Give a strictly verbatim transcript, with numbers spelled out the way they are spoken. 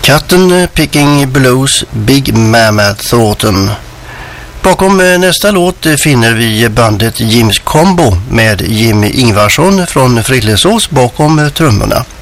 Cotton Picking Blues, Big Mama Thornton. Bakom nästa låt finner vi bandet Jims Combo med Jimmy Ingvarsson från Frillesås bakom trummorna.